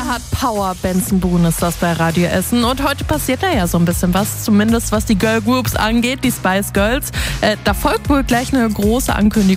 hat Power. Benson Boone ist das bei Radio Essen. Und heute passiert da ja so ein bisschen was, zumindest was die Girl Groups angeht, die Spice Girls. Da folgt wohl gleich eine große Ankündigung